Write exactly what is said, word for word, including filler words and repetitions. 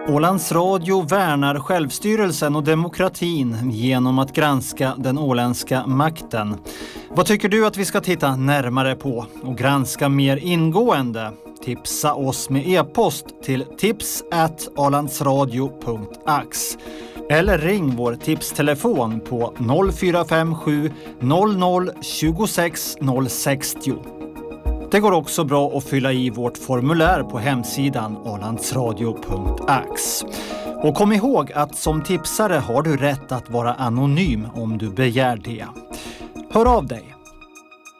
Ålands Radio värnar självstyrelsen och demokratin genom att granska den åländska makten. Vad tycker du att vi ska titta närmare på och granska mer ingående? Tipsa oss med e-post till tips at ålandsradio punkt ax. Eller ring vår tipstelefon på noll fyra fem sju noll noll tjugosex noll sextio. Det går också bra att fylla i vårt formulär på hemsidan ålandsradio punkt ax. Och kom ihåg att som tipsare har du rätt att vara anonym om du begär det. Hör av dig!